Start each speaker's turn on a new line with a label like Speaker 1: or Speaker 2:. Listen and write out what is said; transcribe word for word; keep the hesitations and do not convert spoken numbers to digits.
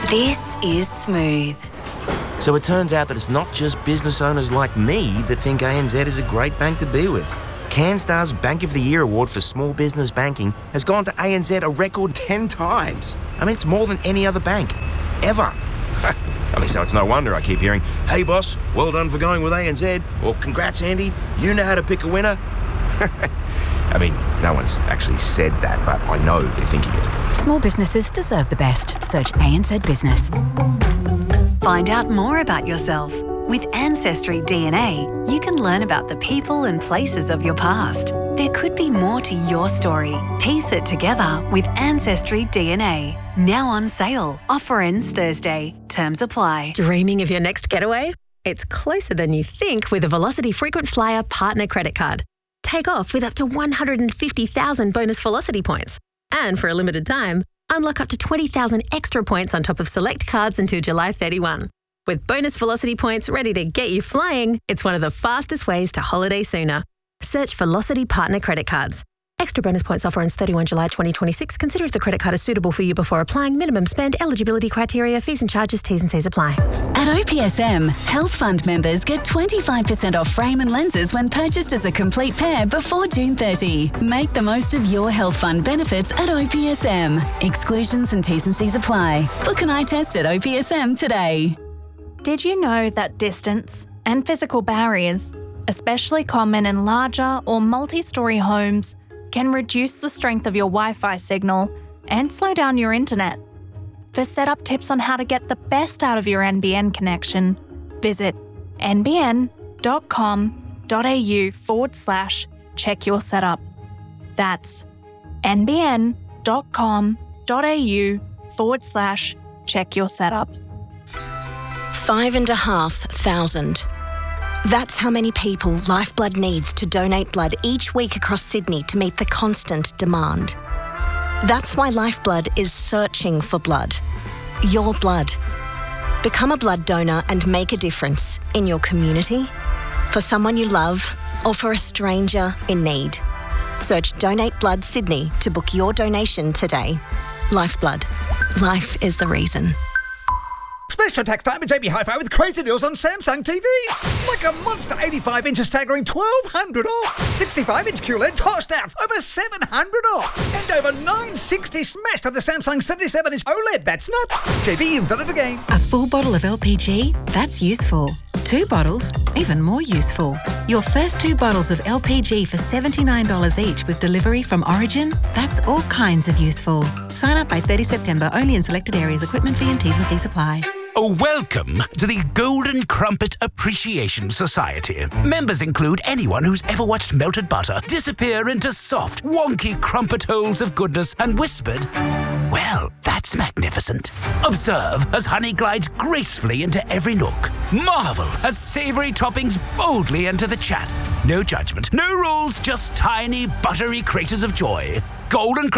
Speaker 1: This is Smooth.
Speaker 2: So it turns out that it's not just business owners like me that think A N Z is a great bank to be with. CanStar's Bank of the Year award for small business banking has gone to A N Z a record ten times. I mean, it's more than any other bank, ever. I mean, so it's no wonder I keep hearing, "Hey boss, well done for going with A N Z," or "Congrats Andy, you know how to pick a winner." I mean, no one's actually said that, but I know they're thinking it.
Speaker 3: Small businesses deserve the best. Search A N Z Business.
Speaker 1: Find out more about yourself. With Ancestry D N A, you can learn about the people and places of your past. There could be more to your story. Piece it together with Ancestry D N A. Now on sale. Offer ends Thursday. Terms apply.
Speaker 4: Dreaming of your next getaway? It's closer than you think with a Velocity Frequent Flyer Partner Credit Card. Take off with up to one hundred fifty thousand bonus Velocity points. And for a limited time, unlock up to twenty thousand extra points on top of select cards until July thirty-first. With bonus Velocity points ready to get you flying, it's one of the fastest ways to holiday sooner. Search Velocity Partner Credit Cards. Extra bonus points offer ends thirty-first July twenty twenty-six. Consider if the credit card is suitable for you before applying. Minimum spend, eligibility criteria, fees and charges, T's and C's apply.
Speaker 5: At O P S M, Health Fund members get twenty-five percent off frame and lenses when purchased as a complete pair before June thirtieth. Make the most of your Health Fund benefits at O P S M. Exclusions and T's and C's apply. Book an eye test at O P S M today.
Speaker 6: Did you know that distance and physical barriers, especially common in larger or multi-storey homes, can reduce the strength of your Wi-Fi signal and slow down your internet? For setup tips on how to get the best out of your N B N connection, visit nbn.com.au forward slash check your setup. That's nbn.com.au forward slash check your setup.
Speaker 7: Five and a half thousand. That's how many people Lifeblood needs to donate blood each week across Sydney to meet the constant demand. That's why Lifeblood is searching for blood. Your blood. Become a blood donor and make a difference in your community, for someone you love, or for a stranger in need. Search Donate Blood Sydney to book your donation today. Lifeblood. Life is the reason.
Speaker 8: Special tax time at J B Hi-Fi with crazy deals on Samsung T Vs. Like a monster eighty-five inch staggering twelve hundred off. sixty-five inch Q L E D tossed out over seven hundred off. And over nine sixty smashed on the Samsung seventy-seven inch OLED. That's nuts. J B, you've done it again.
Speaker 9: A full bottle of L P G? That's useful. Two bottles? Even more useful. Your first two bottles of L P G for seventy-nine dollars each with delivery from Origin? That's all kinds of useful. Sign up by thirtieth September only in selected areas. Equipment fee and T's and C's apply.
Speaker 10: Oh, welcome to the Golden Crumpet Appreciation Society. Members include anyone who's ever watched melted butter disappear into soft, wonky crumpet holes of goodness and whispered, "Well, that's magnificent." Observe as honey glides gracefully into every nook. Marvel as savoury toppings boldly enter the chat. No judgment, no rules, just tiny, buttery craters of joy. Golden Crumpet